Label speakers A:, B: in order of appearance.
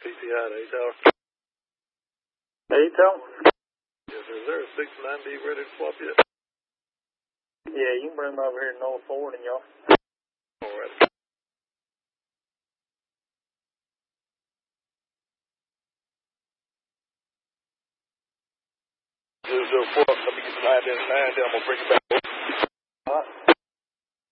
A: PTI to A-Tower.
B: A-Tower?
A: Yes, sir. Is there a 690 ready to swap yet?
B: Yeah, you can bring them over here to North Ford and y'all.
A: All right. 004, let me get some 9 then I'm going to bring you back.